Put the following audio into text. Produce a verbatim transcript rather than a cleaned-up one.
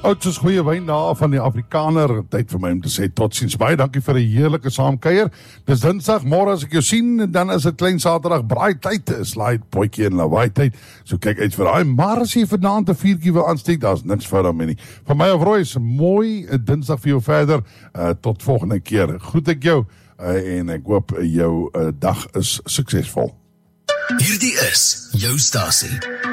Oud soos goeie wyn daar van die Afrikaner, tyd vir my om te sê totsiens. Baie dankie vir 'n heerlike saamkuier. Dis Dinsdag, môre as ek jou sien, dan is dit klein Saterdag, braai tyd, slide potjie en lawaai tyd. So kyk uit vir daai, maar as jy vanaand 'n vuurtjie wil aansteek, daar's niks fout daarmee nie. Van my af Roy, 'n mooi Dinsdag vir jou verder. Uh, tot volgende keer. Groet ek jou uh, en ek hoop jou uh, dag is suksesvol. Hierdie is jou stasie.